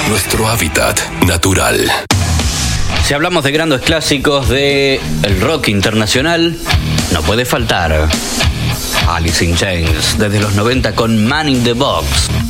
nuestro hábitat natural. Si hablamos de grandes clásicos del rock internacional, no puede faltar Alice in Chains, desde los 90 con Man in the Box.